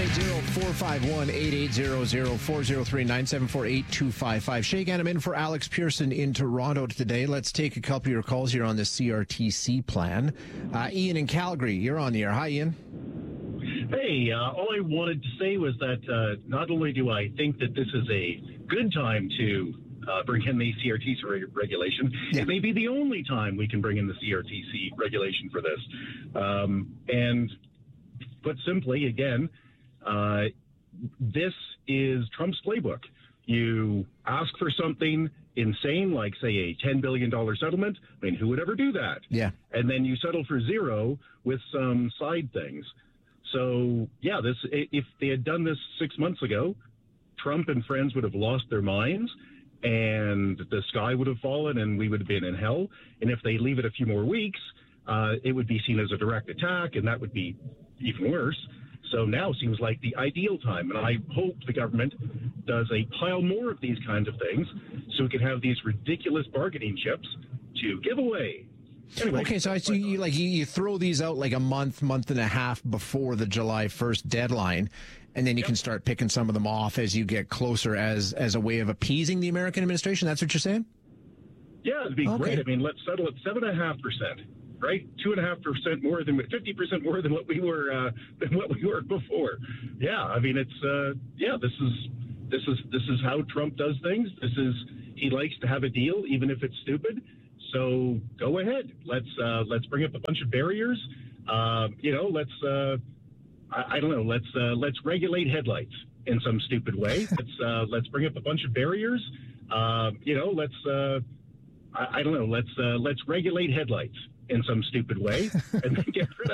408-451-8800-403-974-8255. Shay Gannon in for Alex Pearson in Toronto today. Let's take a couple of your calls here on the CRTC plan. Ian in Calgary, you're on the air. Hi, Ian. Hey, all I wanted to say was that not only do I think that this is a good time to bring in the CRTC regulation, it may be the only time we can bring in the CRTC regulation for this. And put simply, again, this is Trump's playbook. You ask for something insane, like, say, a $10 billion settlement. I mean, who would ever do that? Yeah. And then you settle for zero with some side things. So, yeah, if they had done this 6 months ago, Trump and friends would have lost their minds, and the sky would have fallen, and we would have been in hell. And if they leave it a few more weeks, it would be seen as a direct attack, and that would be even worse. So now seems like the ideal time, and I hope the government does a pile more of these kinds of things so we can have these ridiculous bargaining chips to give away. Anyway, okay, so I see you throw these out like a month and a half before the July 1st deadline, and then you can start picking some of them off as you get closer as a way of appeasing the American administration. That's what you're saying? Yeah, it'd be great. I mean, let's settle at 7.5%, right? 2.5% more than 50% more than what we were before. Yeah, I mean, it's this is how Trump does things. He likes to have a deal, even if it's stupid. So go ahead. Let's bring up a bunch of barriers. Let's regulate headlights in some stupid way. Let's bring up a bunch of barriers. Let's regulate headlights in some stupid way and then get rid of